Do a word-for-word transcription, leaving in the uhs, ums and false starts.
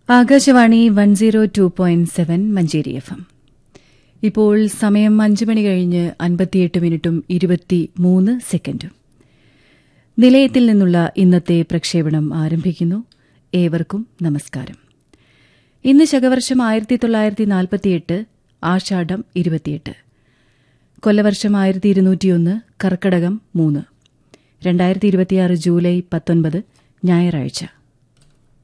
Akashvani one zero two point seven Manjeri F M. ഇപ്പോൾ സമയം അഞ്ച് മണി കഴിഞ്ഞ് അൻപത്തിയെട്ട് മിനിറ്റും ഇരുപത്തിമൂന്ന് സെക്കൻഡും. നിലയത്തിൽ നിന്നുള്ള ഇന്നത്തെ പ്രക്ഷേപണം ആരംഭിക്കുന്നു. ഏവർക്കും നമസ്കാരം. ഇന്ന് ശകവർഷം ആയിരത്തി തൊള്ളായിരത്തി നാൽപ്പത്തിയെട്ട് ആഷാഢം ഇരുപത്തിയെട്ട്, കൊല്ലവർഷം ആയിരത്തി ഇരുന്നൂറ്റിയൊന്ന് കർക്കടകം മൂന്ന്, രണ്ടായിരത്തി ഇരുപത്തിയാറ് ജൂലൈ പത്തൊൻപത് ഞായറാഴ്ച.